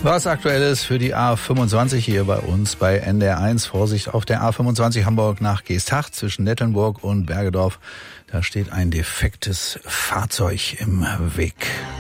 Was aktuell ist für die A25 hier bei uns bei NDR1. Vorsicht auf der A25 Hamburg nach Geesthacht zwischen Nettelnburg und Bergedorf. Da steht ein defektes Fahrzeug im Weg.